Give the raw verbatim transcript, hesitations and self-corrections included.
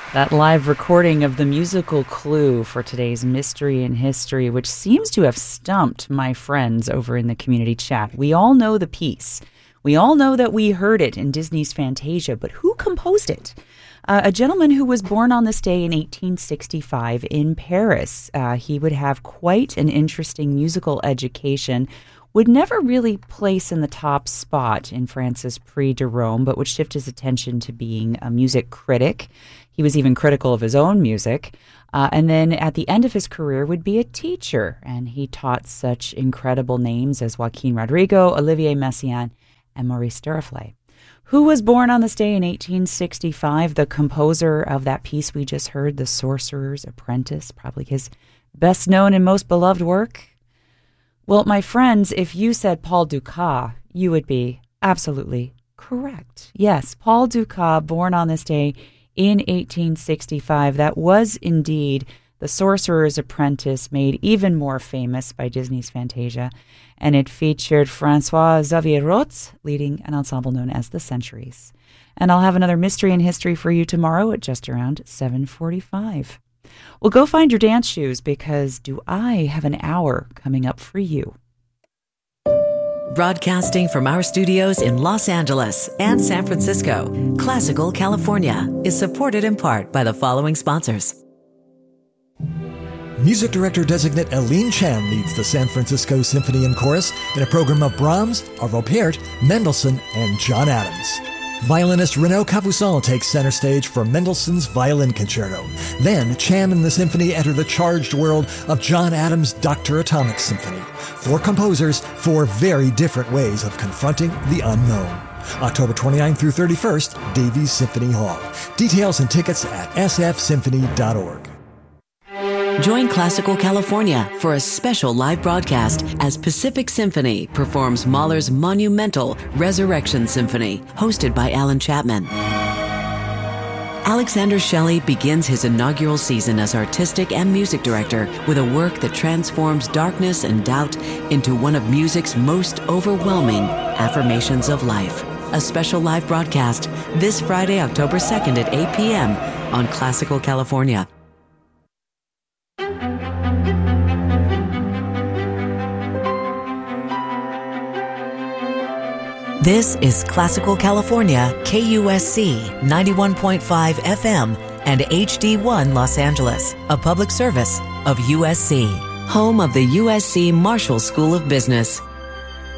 That live recording of the musical clue for today's Mystery in History, which seems to have stumped my friends over in the community chat. We all know the piece. We all know that we heard it in Disney's Fantasia, but who composed it? Uh, a gentleman who was born on this day in eighteen sixty-five in Paris. Uh, he would have quite an interesting musical education, would never really place in the top spot in France's Prix de Rome, but would shift his attention to being a music critic. He was even critical of his own music. Uh, and then at the end of his career would be a teacher. And he taught such incredible names as Joaquin Rodrigo, Olivier Messiaen, and Maurice Duruflé. Who was born on this day in eighteen sixty-five? The composer of that piece we just heard, The Sorcerer's Apprentice, probably his best known and most beloved work. Well, my friends, if you said Paul Dukas, you would be absolutely correct. Yes, Paul Dukas, born on this day in eighteen sixty-five. That was indeed The Sorcerer's Apprentice, made even more famous by Disney's Fantasia. And it featured François-Xavier Roth leading an ensemble known as the Centuries. And I'll have another Mystery in History for you tomorrow at just around seven forty-five. Well, go find your dance shoes, because do I have an hour coming up for you. Broadcasting from our studios in Los Angeles and San Francisco, Classical California is supported in part by the following sponsors. Music director-designate Aline Chan leads the San Francisco Symphony and Chorus in a program of Brahms, Arvo Pärt, Mendelssohn, and John Adams. Violinist Renaud Capuçon takes center stage for Mendelssohn's Violin Concerto. Then, Chan and the symphony enter the charged world of John Adams' Doctor Atomic Symphony. Four composers, four very different ways of confronting the unknown. October twenty-ninth through thirty-first, Davies Symphony Hall. Details and tickets at s f symphony dot org. Join Classical California for a special live broadcast as Pacific Symphony performs Mahler's monumental Resurrection Symphony, hosted by Alan Chapman. Alexander Shelley begins his inaugural season as artistic and music director with a work that transforms darkness and doubt into one of music's most overwhelming affirmations of life. A special live broadcast this Friday, October second at eight p.m. on Classical California. This is Classical California, K U S C ninety-one point five F M and H D one Los Angeles, a public service of U S C, home of the U S C Marshall School of Business.